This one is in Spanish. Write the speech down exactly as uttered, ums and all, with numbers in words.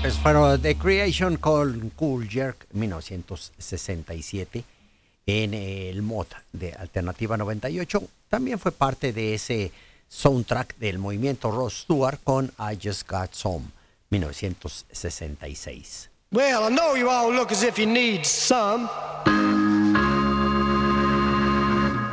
Pues fueron The Creation con Cool Jerk, mil novecientos sesenta y siete, en el mod de Alternativa noventa y ocho. También fue parte de ese soundtrack del movimiento Rod Stewart con I Just Got Some, mil novecientos sesenta y seis. Well, I know you all look as if you need some.